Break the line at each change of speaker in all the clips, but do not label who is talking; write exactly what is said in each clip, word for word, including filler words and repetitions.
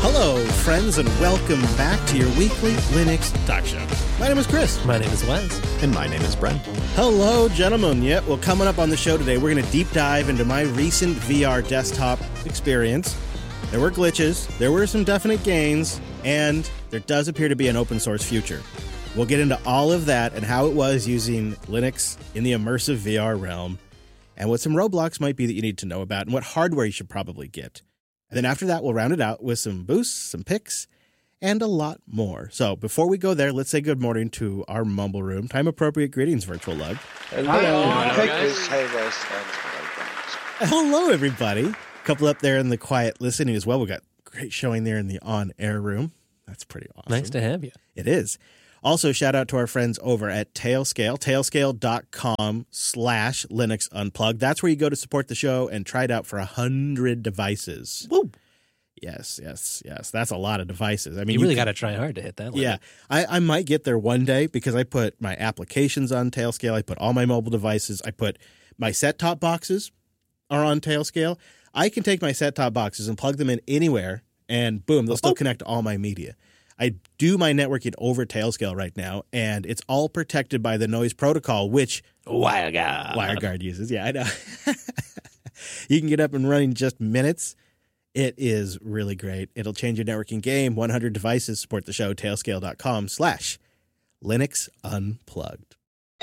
Hello, friends, and welcome back to your weekly Linux talk show. My name is Chris.
My name is Wes.
And my name is Brent.
Hello, gentlemen. Yep, well, coming up on the show today, we're going to deep dive into my recent V R desktop experience. There were glitches, there were some definite gains, and there does appear to be an open source future. We'll get into all of that and how it was using Linux in the immersive V R realm, and what some roadblocks might be that you need to know about, and what hardware you should probably get. And then after that, we'll round it out with some boosts, some picks, and a lot more. So before we go there, let's say good morning to our Mumble Room. Time-appropriate greetings, Virtual Lug.
Hello.
Hey, Chris. Hey, Wes. And hello,
Hello, everybody. A couple up there in the quiet listening as well. We got great showing there in the on-air room. That's pretty awesome.
Nice to have you.
It is. Also, shout out to our friends over at Tailscale, tailscale.com slash Linux Unplugged. That's where you go to support the show and try it out for one hundred devices.
Woo!
Yes, yes, yes. That's a lot of devices. I mean,
You really
you
got to try hard to hit that limit.
Yeah, I, I might get there one day because I put my applications on Tailscale. I put all my mobile devices. I put my set-top boxes are on Tailscale. I can take my set-top boxes and plug them in anywhere, and boom, they'll still connect to all my media. I do my networking over Tailscale right now, and it's all protected by the noise protocol, which
WireGuard.
WireGuard uses. Yeah, I know. You can get up and running in just minutes. It is really great. It'll change your networking game. one hundred devices support the show. Tailscale.com slash Linux Unplugged.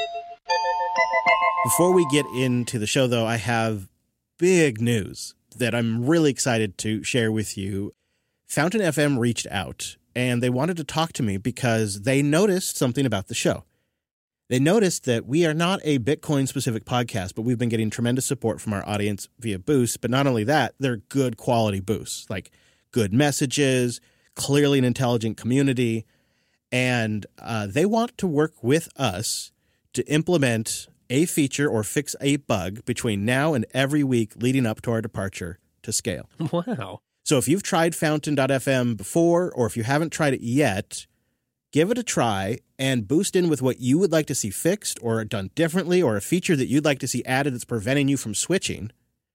Before we get into the show, though, I have big news that I'm really excited to share with you. Fountain F M reached out, and they wanted to talk to me because they noticed something about the show. They noticed that we are not a Bitcoin-specific podcast, but we've been getting tremendous support from our audience via boosts. But not only that, they're good quality boosts, like good messages, clearly an intelligent community. And uh, they want to work with us to implement a feature or fix a bug between now and every week leading up to our departure to Scale.
Wow.
So if you've tried Fountain dot F M before, or if you haven't tried it yet, give it a try and boost in with what you would like to see fixed or done differently, or a feature that you'd like to see added that's preventing you from switching.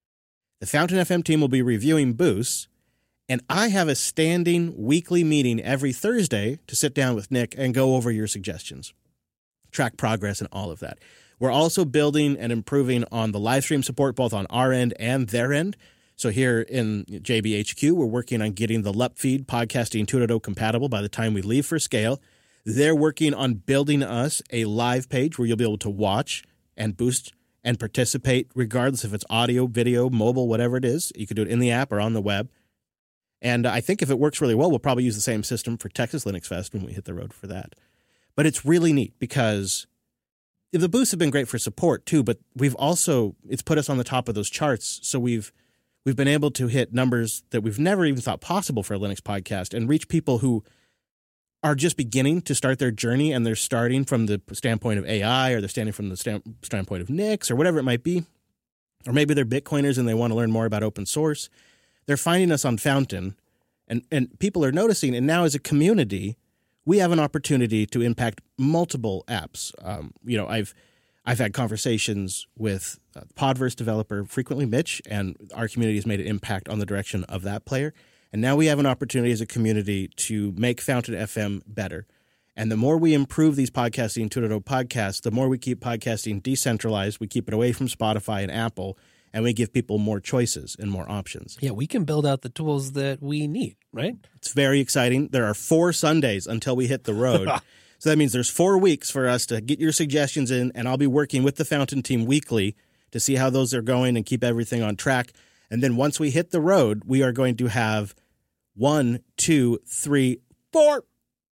The Fountain F M team will be reviewing boosts, and I have a standing weekly meeting every Thursday to sit down with Nick and go over your suggestions, track progress, and all of that. We're also building and improving on the live stream support both on our end and their end. So here in J B H Q, we're working on getting the L U P feed podcasting two point oh compatible by the time we leave for Scale. They're working on building us a live page where you'll be able to watch and boost and participate regardless if it's audio, video, mobile, whatever it is. You can do it in the app or on the web. And I think if it works really well, we'll probably use the same system for Texas Linux Fest when we hit the road for that. But it's really neat because the boosts have been great for support too, but we've also, it's put us on the top of those charts. So we've We've been able to hit numbers that we've never even thought possible for a Linux podcast and reach people who are just beginning to start their journey, and they're starting from the standpoint of A I, or they're standing from the stand, standpoint of Nix, or whatever it might be. Or maybe they're Bitcoiners and they want to learn more about open source. They're finding us on Fountain, and, and people are noticing. And now as a community, we have an opportunity to impact multiple apps. Um, you know, I've I've had conversations with uh, Podverse developer, frequently Mitch, and our community has made an impact on the direction of that player. And now we have an opportunity as a community to make Fountain F M better. And the more we improve these podcasting two point oh podcasts, the more we keep podcasting decentralized, we keep it away from Spotify and Apple, and we give people more choices and more options.
Yeah, we can build out the tools that we need, right?
It's very exciting. There are four Sundays until we hit the road. So that means there's four weeks for us to get your suggestions in, and I'll be working with the Fountain team weekly to see how those are going and keep everything on track. And then once we hit the road, we are going to have one, two, three, four,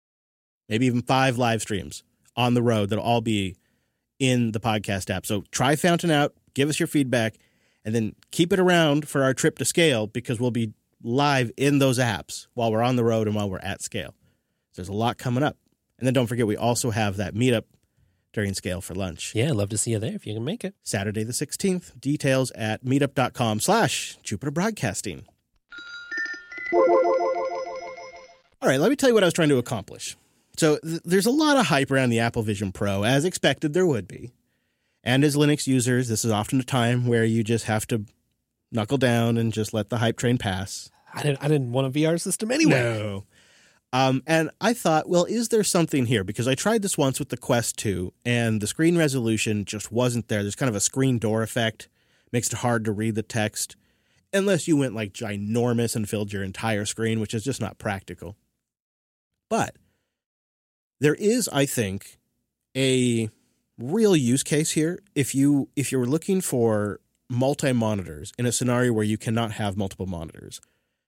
maybe even five live streams on the road that'll all be in the podcast app. So try Fountain out, give us your feedback, and then keep it around for our trip to Scale, because we'll be live in those apps while we're on the road and while we're at Scale. So there's a lot coming up. And then don't forget, we also have that meetup during Scale for lunch.
Yeah, I'd love to see you there if you can make it.
Saturday the sixteenth. Details at meetup.com slash Jupiter Broadcasting. All right, let me tell you what I was trying to accomplish. So th- there's a lot of hype around the Apple Vision Pro. As expected, there would be. And as Linux users, this is often a time where you just have to knuckle down and just let the hype train pass.
I didn't I didn't want a V R system anyway.
No. Um, and I thought, well, is there something here? Because I tried this once with the Quest two, and the screen resolution just wasn't there. There's kind of a screen door effect. Makes it hard to read the text. Unless you went like ginormous and filled your entire screen, which is just not practical. But there is, I think, a real use case here. If you if you're looking for multi-monitors in a scenario where you cannot have multiple monitors,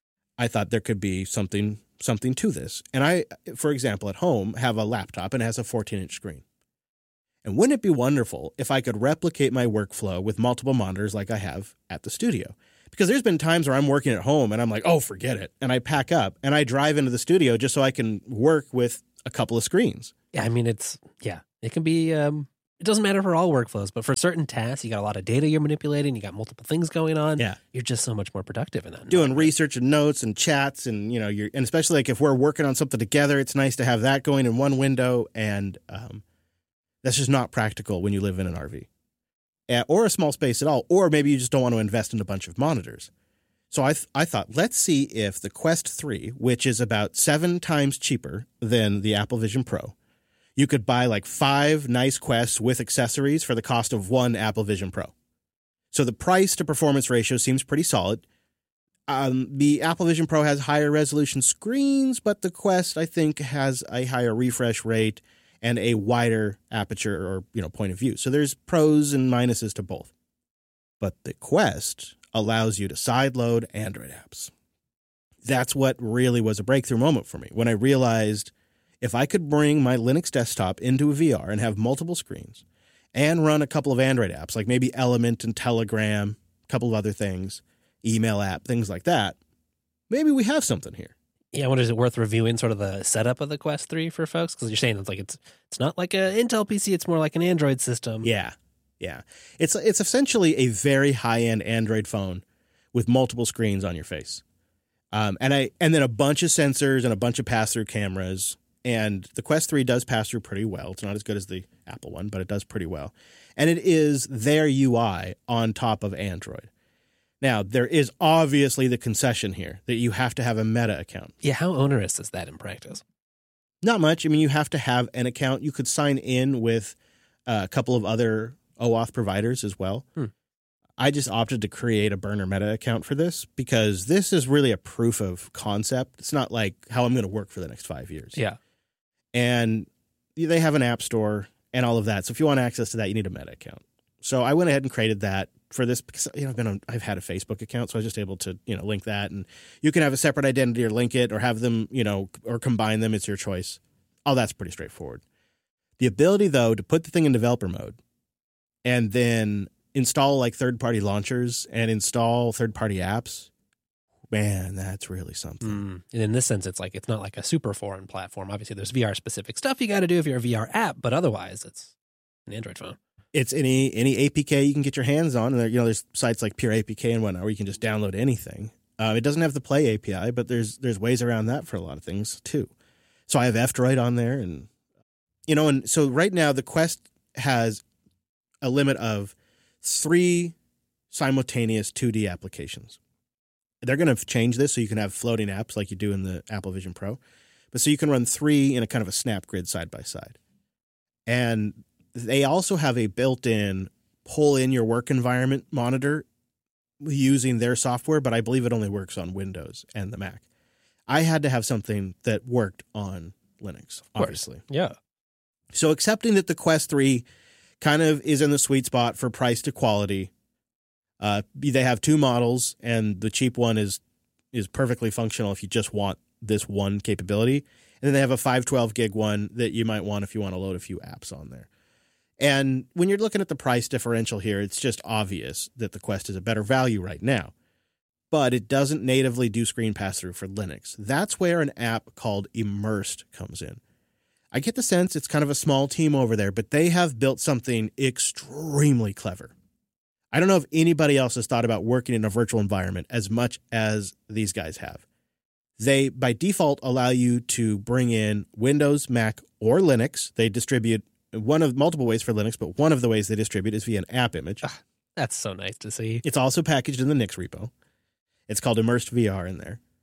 I thought there could be something something to this. And I, for example, at home have a laptop and it has a fourteen-inch screen. And wouldn't it be wonderful if I could replicate my workflow with multiple monitors like I have at the studio? Because there's been times where I'm working at home and I'm like, oh, forget it. And I pack up and I drive into the studio just so I can work with a couple of screens.
Yeah, I mean, it's, yeah, it can be, um, it doesn't matter for all workflows, but for certain tasks, you got a lot of data you're manipulating, you got multiple things going on.
Yeah.
You're just so much more productive in that.
Doing research and notes and chats and, you know, you're, and especially like if we're working on something together, it's nice to have that going in one window. And um, that's just not practical when you live in an R V. Or a small space at all, or maybe you just don't want to invest in a bunch of monitors. So I th- I thought, let's see if the Quest three, which is about seven times cheaper than the Apple Vision Pro, you could buy like five nice Quests with accessories for the cost of one Apple Vision Pro. So the price to performance ratio seems pretty solid. Um, the Apple Vision Pro has higher resolution screens, but the Quest, I think, has a higher refresh rate and a wider aperture or, you know, point of view. So there's pros and minuses to both. But the Quest allows you to sideload Android apps. That's what really was a breakthrough moment for me when I realized if I could bring my Linux desktop into a V R and have multiple screens and run a couple of Android apps, like maybe Element and Telegram, a couple of other things, email app, things like that, maybe we have something here.
Yeah, what is it worth reviewing sort of the setup of the Quest three for folks? Because you're saying it's like it's it's not like an Intel P C, it's more like an Android system.
Yeah, yeah. It's it's essentially a very high-end Android phone with multiple screens on your face. Um, and I and then a bunch of sensors and a bunch of pass-through cameras. And the Quest three does pass through pretty well. It's not as good as the Apple one, but it does pretty well. And it is their U I on top of Android. Now, there is obviously the concession here that you have to have a Meta account.
Yeah, how onerous is that in practice?
Not much. I mean, you have to have an account. You could sign in with a couple of other OAuth providers as well.
Hmm.
I just opted to create a burner Meta account for this because this is really a proof of concept. It's not like how I'm going to work for the next five years.
Yeah.
And they have an app store and all of that. So if you want access to that, you need a Meta account. So I went ahead and created that for this because, you know, I've been on, I've had a Facebook account, so I was just able to, you know, link that. And you can have a separate identity or link it or have them, you know, or combine them. It's your choice. All that's pretty straightforward. The ability, though, to put the thing in developer mode and then install like third-party launchers and install third-party apps, man, that's really something.
Mm. And in this sense, it's like it's not like a super foreign platform. Obviously, there's V R-specific stuff you got to do if you're a V R app, but otherwise, it's an Android phone.
It's any any A P K you can get your hands on. And there, you know, there's sites like Pure A P K and whatnot where you can just download anything. Uh, it doesn't have the Play A P I, but there's there's ways around that for a lot of things too. So I have F-Droid on there, and you know, and so right now the Quest has a limit of three simultaneous two D applications. They're going to change this so you can have floating apps like you do in the Apple Vision Pro, but so you can run three in a kind of a snap grid side by side, and they also have a built-in pull in your work environment monitor using their software, but I believe it only works on Windows and the Mac. I had to have something that worked on Linux, obviously.
Yeah.
So accepting that the Quest three kind of is in the sweet spot for price to quality. Uh, they have two models, and the cheap one is is perfectly functional if you just want this one capability. And then they have a five twelve gig one that you might want if you want to load a few apps on there. And when you're looking at the price differential here, it's just obvious that the Quest is a better value right now. But it doesn't natively do screen pass-through for Linux. That's where an app called Immersed comes in. I get the sense it's kind of a small team over there, but they have built something extremely clever. I don't know if anybody else has thought about working in a virtual environment as much as these guys have. They, by default, allow you to bring in Windows, Mac, or Linux. They distribute one of multiple ways for Linux, but one of the ways they distribute is via an app image.
That's so nice to see.
It's also packaged in the Nix repo. It's called Immersed V R in there.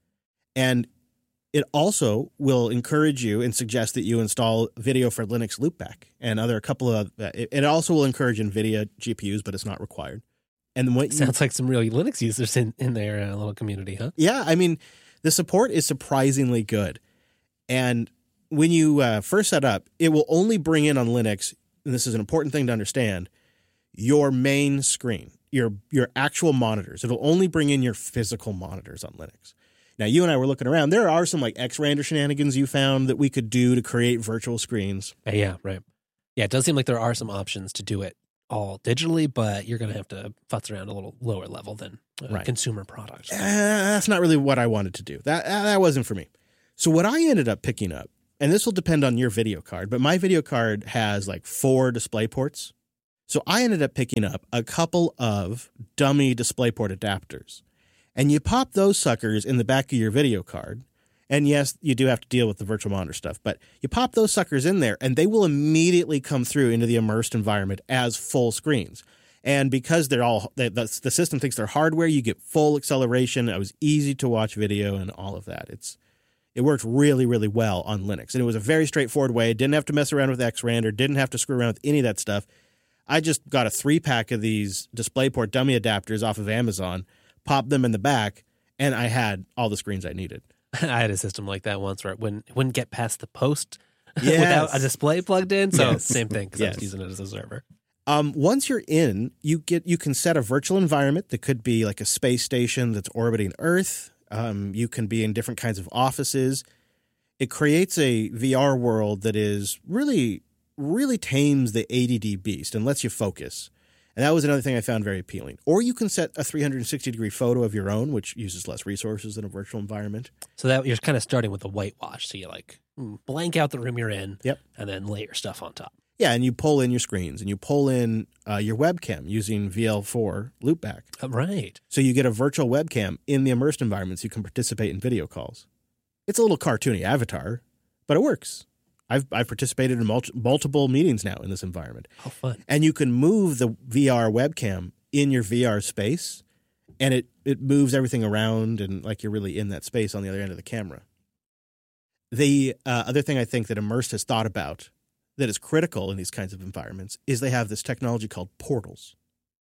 And it also will encourage you and suggest that you install Video for Linux Loopback and other a couple of. Uh, it, it also will encourage NVIDIA G P Us, but it's not required. And what you,
sounds like some real Linux users in in their uh, little community, huh?
Yeah, I mean, the support is surprisingly good. And when you uh, first set up, it will only bring in on Linux, and this is an important thing to understand, your main screen, your your actual monitors. It'll only bring in your physical monitors on Linux. Now, you and I were looking around. There are some like X-Randor shenanigans you found that we could do to create virtual screens.
Uh, yeah, right. Yeah, it does seem like there are some options to do it all digitally, but you're going to have to futz around a little lower level than a
right.
consumer product.
Uh, that's not really what I wanted to do. That that wasn't for me. So what I ended up picking up, and this will depend on your video card, but my video card has like four display ports. So I ended up picking up a couple of dummy DisplayPort adapters. And you pop those suckers in the back of your video card. And yes, you do have to deal with the virtual monitor stuff, but you pop those suckers in there and they will immediately come through into the immersed environment as full screens. And because they're all, they, the, the system thinks they're hardware, you get full acceleration. It was easy to watch video and all of that. It's It worked really, really well on Linux. And it was a very straightforward way. Didn't have to mess around with X-Randor, didn't have to screw around with any of that stuff. I just got a three-pack of these DisplayPort dummy adapters off of Amazon, popped them in the back, and I had all the screens I needed.
I had a system like that once where it wouldn't, it wouldn't get past the post
yes.
without a display plugged in. So
yes.
same thing because
yes.
I was using it as a server.
Um, once you're in, you get you can set a virtual environment that could be like a space station that's orbiting Earth. Um, you can be in different kinds of offices. It creates a V R world that is really, really tames the A D D beast and lets you focus. And that was another thing I found very appealing. Or you can set a three hundred sixty degree photo of your own, which uses less resources than a virtual environment.
So that you're kind of starting with a whitewash. So you like blank out the room you're in
yep.
and then lay your stuff on top.
Yeah, and you pull in your screens and you pull in uh, your webcam using V L four Loopback.
Oh, right.
So you get a virtual webcam in the immersed environment so you can participate in video calls. It's a little cartoony avatar, but it works. I've I've participated in mul- multiple meetings now in this environment.
How fun.
And you can move the V R webcam in your V R space, and it, it moves everything around and like you're really in that space on the other end of the camera. The uh, other thing I think that Immersed has thought about that is critical in these kinds of environments is they have this technology called portals.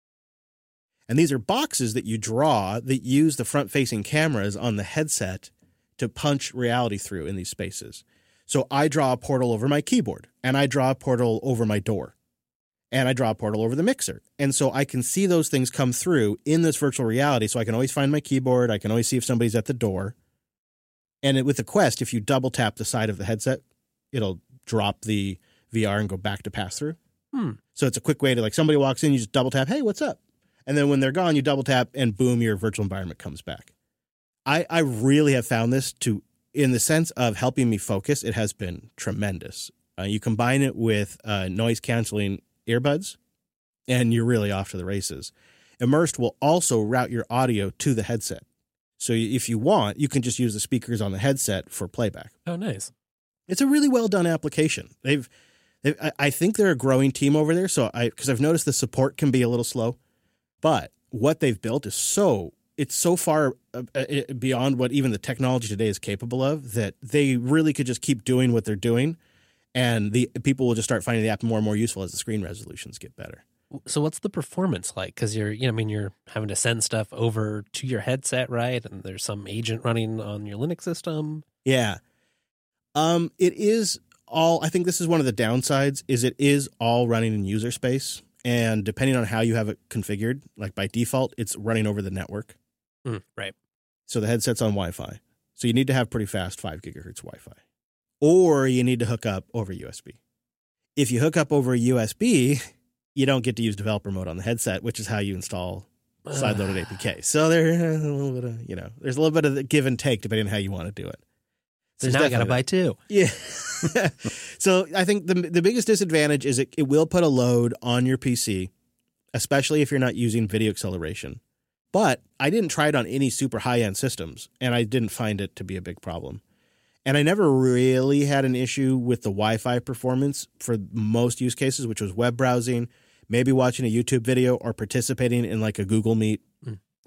And these are boxes that you draw that use the front-facing cameras on the headset to punch reality through in these spaces. So I draw a portal over my keyboard, and I draw a portal over my door, and I draw a portal over the mixer. And so I can see those things come through in this virtual reality, so I can always find my keyboard, I can always see if somebody's at the door. And it, with the Quest, if you double-tap the side of the headset, it'll drop the V R and go back to pass-through.
Hmm.
So it's a quick way to, like, somebody walks in, you just double-tap, hey, what's up? And then when they're gone, you double-tap, and boom, your virtual environment comes back. I, I really have found this to, in the sense of helping me focus, it has been tremendous. Uh, you combine it with uh, noise-canceling earbuds, and you're really off to the races. Immersed will also route your audio to the headset. So if you want, you can just use the speakers on the headset for playback.
Oh, nice.
It's a really well-done application. They've, they've I, I think they're a growing team over there, so I because I've noticed the support can be a little slow, but what they've built is so... It's so far beyond what even the technology today is capable of that they really could just keep doing what they're doing, and the people will just start finding the app more and more useful as the screen resolutions get better.
So what's the performance like? Because you're, you know, I mean, you're having to send stuff over to your headset, right? And there's some agent running on your Linux system.
Yeah, um, it is all. I think this is one of the downsides. Is it is all running in user space, and depending on how you have it configured, like by default, it's running over the network.
Mm, right.
So the headset's on Wi-Fi. So you need to have pretty fast five gigahertz Wi-Fi. Or you need to hook up over U S B. If you hook up over U S B, you don't get to use developer mode on the headset, which is how you install side-loaded A P K. So there's a little bit of, you know, there's a little bit of the give and take depending on how you want to do it.
So now I got to buy two.
Yeah. So I think the the biggest disadvantage is it, it will put a load on your P C, especially if you're not using video acceleration. But I didn't try it on any super high-end systems, and I didn't find it to be a big problem. And I never really had an issue with the Wi-Fi performance for most use cases, which was web browsing, maybe watching a YouTube video, or participating in like a Google Meet.
Mm.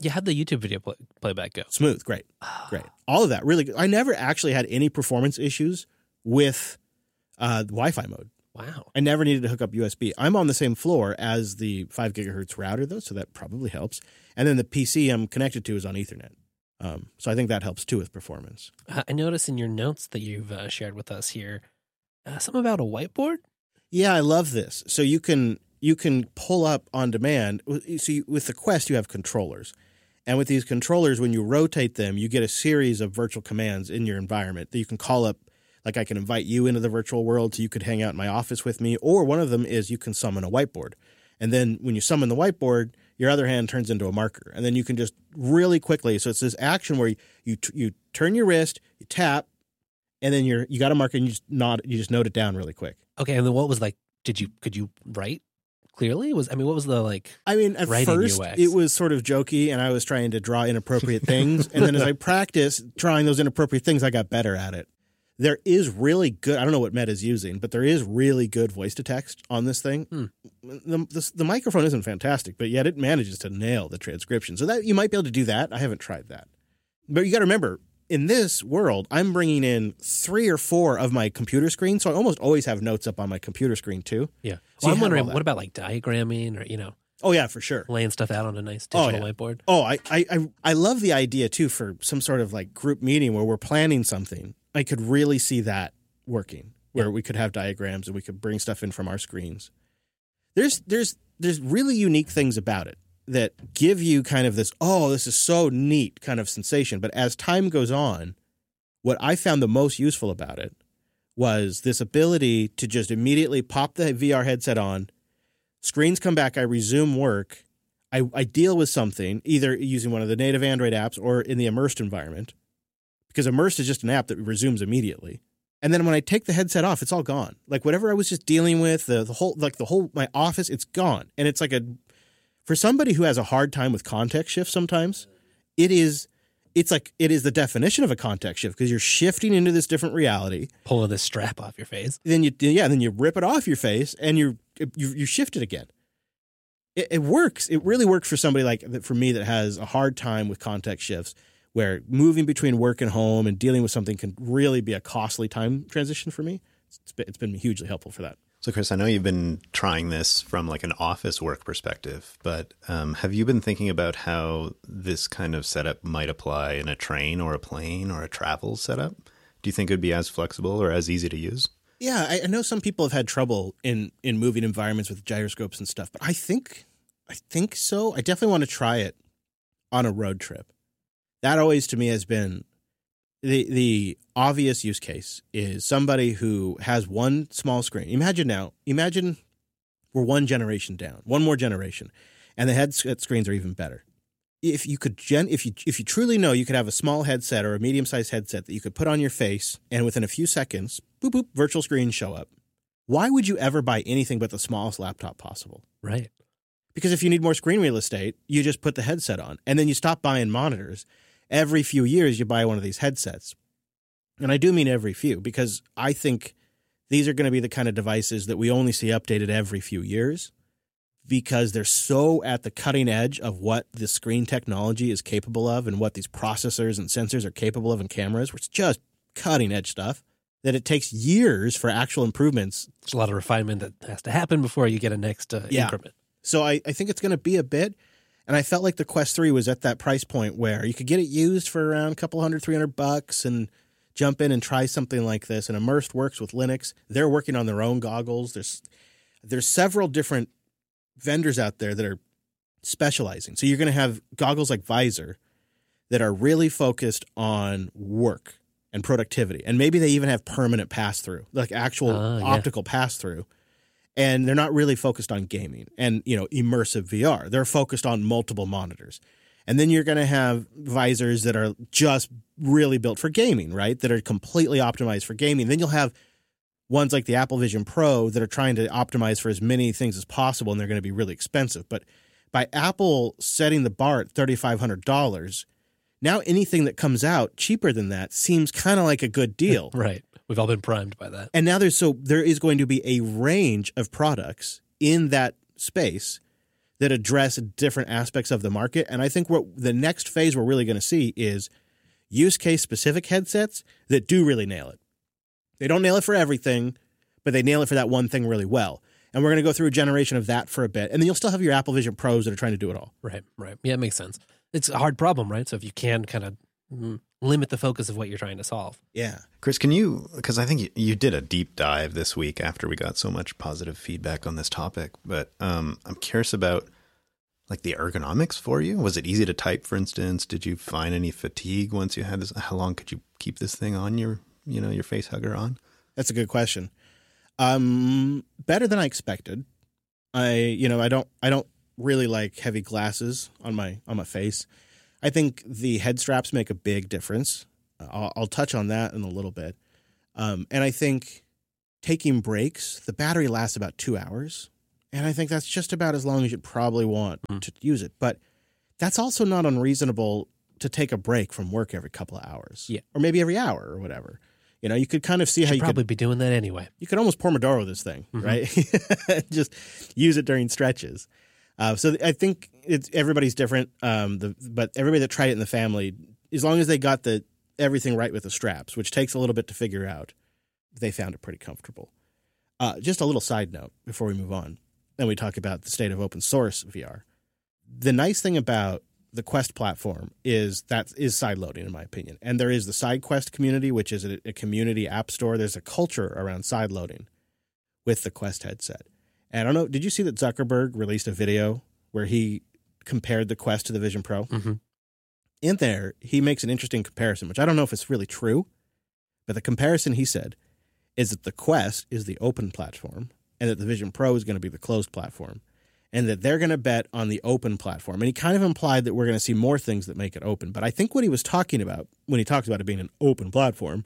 Yeah, how'd the YouTube video play- playback go?
Smooth, great, great. All of that, really good. I never actually had any performance issues with uh, Wi-Fi mode.
Wow.
I never needed to hook up U S B. I'm on the same floor as the five gigahertz router, though, so that probably helps. And then the P C I'm connected to is on Ethernet. Um, so I think that helps, too, with performance.
Uh, I noticed in your notes that you've uh, shared with us here, uh, something about a whiteboard?
Yeah, I love this. So you can you can pull up on demand. So you, with the Quest, you have controllers. And with these controllers, when you rotate them, you get a series of virtual commands in your environment that you can call up. Like I can invite you into the virtual world so you could hang out in my office with me. Or one of them is you can summon a whiteboard. And then when you summon the whiteboard, your other hand turns into a marker. And then you can just really quickly. So it's this action where you you, you turn your wrist, you tap, and then you're you got a marker and you just nod you just note it down really quick.
Okay, and then what was like, did you, could you write clearly? Was I mean, what was the like
I mean, at
writing
first
U X?
It was sort of jokey and I was trying to draw inappropriate things. And then as I practiced drawing those inappropriate things, I got better at it. There is really good, I don't know what Meta's using, but there is really good voice to text on this thing.
Hmm.
The, the, the microphone isn't fantastic, but yet it manages to nail the transcription. So that you might be able to do that. I haven't tried that. But you got to remember, in this world, I'm bringing in three or four of my computer screens. So I almost always have notes up on my computer screen too.
Yeah.
So
Well,
you
I'm
have
wondering,
all that.
what about like diagramming or, you know,
Oh, yeah, for sure.
laying stuff out on a nice
Oh,
digital
yeah.
whiteboard?
Oh, I, I, I, I love the idea too for some sort of like group meeting where we're planning something. I could really see that working, where we could have diagrams and we could bring stuff in from our screens. There's there's there's really unique things about it that give you kind of this, oh, this is so neat kind of sensation. But as time goes on, what I found the most useful about it was this ability to just immediately pop the V R headset on, screens come back, I resume work, I, I deal with something, either using one of the native Android apps or in the Immersed environment, because Immersed is just an app that resumes immediately. And then when I take the headset off, it's all gone. Like whatever I was just dealing with, the, the whole, like the whole, my office, it's gone. And it's like a, for somebody who has a hard time with context shift sometimes, it is, it's like, it is the definition of a context shift because you're shifting into this different reality.
Pulling this strap off your face.
Then you, yeah, then you rip it off your face and you're, you, you shift it again. It, it works. It really works for somebody like, for me that has a hard time with context shifts, where moving between work and home and dealing with something can really be a costly time transition for me. It's been, it's been hugely helpful for that.
So, Chris, I know you've been trying this from like an office work perspective, but um, have you been thinking about how this kind of setup might apply in a train or a plane or a travel setup? Do you think it would be as flexible or as easy to use?
Yeah, I, I know some people have had trouble in, in moving environments with gyroscopes and stuff, but I think I think so. I definitely want to try it on a road trip. That always to me has been the the obvious use case is somebody who has one small screen. Imagine now, imagine we're one generation down, one more generation, and the headset screens are even better. If you could gen, if you if you truly know you could have a small headset or a medium-sized headset that you could put on your face, and within a few seconds, boop boop, virtual screens show up. Why would you ever buy anything but the smallest laptop possible?
Right.
Because if you need more screen real estate, you just put the headset on, and then you stop buying monitors. Every few years, you buy one of these headsets. And I do mean every few, because I think these are going to be the kind of devices that we only see updated every few years, because they're so at the cutting edge of what the screen technology is capable of and what these processors and sensors are capable of in cameras, which is just cutting edge stuff, that it takes years for actual improvements.
There's a lot of refinement that has to happen before you get a next uh,
Yeah.
increment.
So I, I think it's going to be a bit. And I felt like the Quest three was at that price point where you could get it used for around a couple hundred, three hundred bucks and jump in and try something like this. And Immersed works with Linux. They're working on their own goggles. There's there's several different vendors out there that are specializing. So you're going to have goggles like Visor that are really focused on work and productivity. And maybe they even have permanent pass-through, like actual
Ah, yeah.
optical pass-through. And they're not really focused on gaming and, you know, immersive V R. They're focused on multiple monitors. And then you're going to have visors that are just really built for gaming, right? That are completely optimized for gaming. Then you'll have ones like the Apple Vision Pro that are trying to optimize for as many things as possible, and they're going to be really expensive. But by Apple setting the bar at three thousand five hundred dollars, now anything that comes out cheaper than that seems kind of like a good deal.
Right. We've all been primed by that.
And now there's so there is going to be a range of products in that space that address different aspects of the market. And I think what the next phase we're really going to see is use case specific headsets that do really nail it. They don't nail it for everything, but they nail it for that one thing really well. And we're going to go through a generation of that for a bit. And then you'll still have your Apple Vision Pros that are trying to do it all.
Right, right. Yeah, it makes sense. It's a hard problem, right? So if you can kind of mm, limit the focus of what you're trying to solve.
Yeah.
Chris, can you, because I think you, you did a deep dive this week after we got so much positive feedback on this topic, but um, I'm curious about like the ergonomics for you. Was it easy to type, for instance? Did you find any fatigue once you had this? How long could you keep this thing on your, you know, your face hugger on?
That's a good question. Um, better than I expected. I, you know, I don't, I don't really like heavy glasses on my, on my face. I think the head straps make a big difference. I'll, I'll touch on that in a little bit. Um, and I think taking breaks, the battery lasts about two hours. And I think that's just about as long as you'd probably want mm. to use it. But that's also not unreasonable to take a break from work every couple of hours.
Yeah.
Or maybe every hour or whatever. You know, you could kind of see
Should
how you
probably
could
be doing that anyway.
You could almost Pomodoro this thing, mm-hmm. right? Just use it during stretches. Uh, so I think it's everybody's different. Um, the, but everybody that tried it in the family, as long as they got the everything right with the straps, which takes a little bit to figure out, they found it pretty comfortable. Uh, just a little side note before we move on, and we talk about the state of open source V R. The nice thing about the Quest platform is that is side loading, in my opinion. And there is the SideQuest community, which is a, a community app store. There's a culture around side loading with the Quest headset. And I don't know, did you see that Zuckerberg released a video where he compared the Quest to the Vision Pro?
Mm-hmm.
In there, he makes an interesting comparison, which I don't know if it's really true, but the comparison he said is that the Quest is the open platform and that the Vision Pro is going to be the closed platform. And that they're going to bet on the open platform. And he kind of implied that we're going to see more things that make it open. But I think what he was talking about when he talks about it being an open platform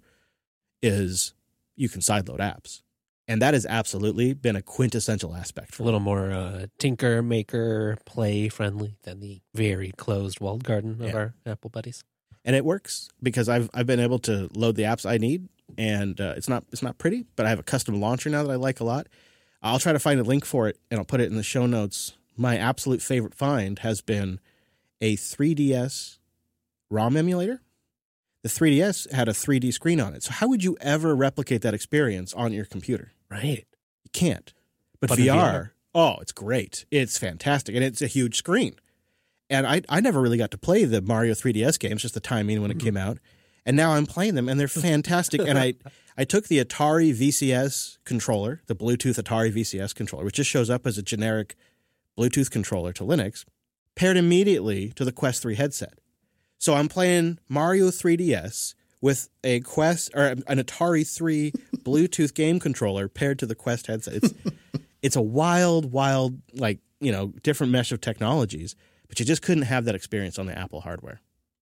is you can sideload apps. And that has absolutely been a quintessential aspect for
A little more uh, tinker, maker, play friendly than the very closed walled garden of
Yeah.
our Apple buddies.
And it works because I've I've been able to load the apps I need. And uh, it's not it's not pretty, but I have a custom launcher now that I like a lot. I'll try to find a link for it, and I'll put it in the show notes. My absolute favorite find has been a three D S ROM emulator. The three D S had a three D screen on it. So how would you ever replicate that experience on your computer?
Right.
You can't. But,
But in
V R,
V R?
oh, it's great. It's fantastic, and it's a huge screen. And I, I never really got to play the Mario three D S games, just the timing when it came out. And now I'm playing them, and they're fantastic. And I, I took the Atari V C S controller, the Bluetooth Atari V C S controller, which just shows up as a generic Bluetooth controller to Linux, paired immediately to the Quest three headset. So I'm playing Mario three D S with a Quest or an Atari three Bluetooth game controller paired to the Quest headset. It's it's a wild, wild, like, you know, different mesh of technologies, but you just couldn't have that experience on the Apple hardware.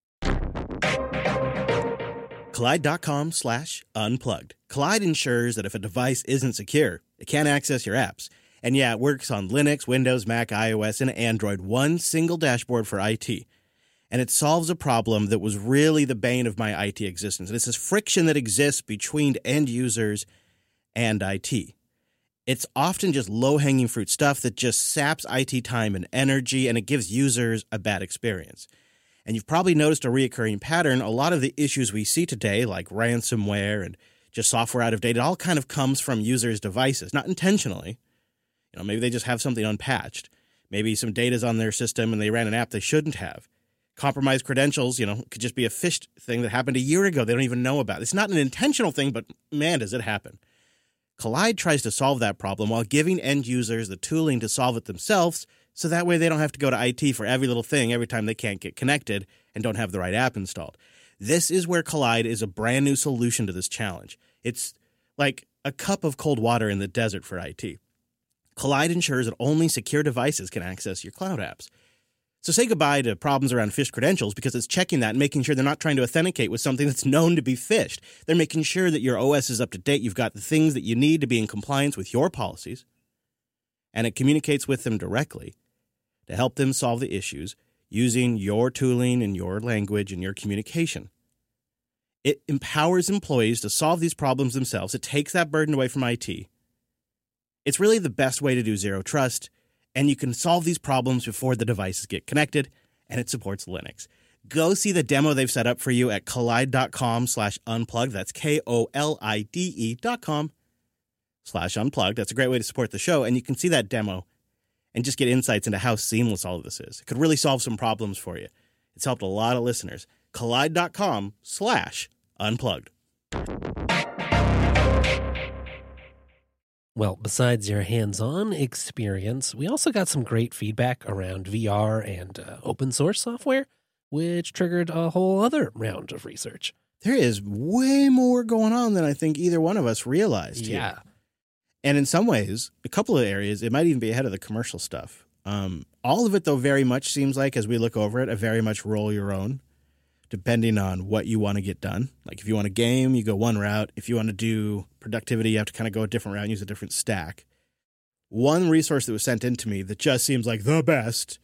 Collide.com slash unplugged. Collide ensures that if a device isn't secure, it can't access your apps. And yeah, it works on Linux, Windows, Mac, iOS, and Android, one single dashboard for I T. And it solves a problem that was really the bane of my I T existence. And it's this friction that exists between end users and I T. It's often just low-hanging fruit stuff that just saps I T time and energy, and it gives users a bad experience. And you've probably noticed a reoccurring pattern. A lot of the issues we see today, like ransomware and just software out of date, it all kind of comes from users' devices, not intentionally. You know, maybe they just have something unpatched. Maybe some data's on their system and they ran an app they shouldn't have. Compromised credentials, you know, could just be a phished thing that happened a year ago they don't even know about. It's not an intentional thing, but man, does it happen. Collide tries to solve that problem while giving end users the tooling to solve it themselves, so that way they don't have to go to I T for every little thing every time they can't get connected and don't have the right app installed. This is where Collide is a brand new solution to this challenge. It's like a cup of cold water in the desert for I T. Collide ensures that only secure devices can access your cloud apps. So say goodbye to problems around phished credentials because it's checking that and making sure they're not trying to authenticate with something that's known to be phished. They're making sure that your O S is up to date. You've got the things that you need to be in compliance with your policies. And it communicates with them directly to help them solve the issues using your tooling and your language and your communication. It empowers employees to solve these problems themselves. It takes that burden away from I T. It's really the best way to do zero trust, And you can solve these problems before the devices get connected, and it supports Linux. Go see the demo they've set up for you at kolide.com slash unplugged. That's K O L I D E dot com slash unplugged. That's a great way to support the show, and you can see that demo and just get insights into how seamless all of this is. It could really solve some problems for you. It's helped a lot of listeners. kolide.com slash unplugged.
Well, besides your hands-on experience, we also got some great feedback around V R and uh, open source software, which triggered a whole other round of research.
There is way more going on than I think either one of us realized here.
Yeah.
And in some ways, a couple of areas, it might even be ahead of the commercial stuff. Um, all of it, though, very much seems like, as we look over it, a very much roll your own, depending on what you want to get done. Like if you want to game, you go one route. If you want to do productivity, you have to kind of go a different route and use a different stack. One resource that was sent in to me that just seems like the best